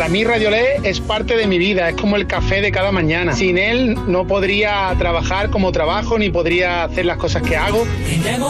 Para mí Radiolé es parte de mi vida, es como el café de cada mañana. Sin él no podría trabajar como trabajo, ni podría hacer las cosas que hago.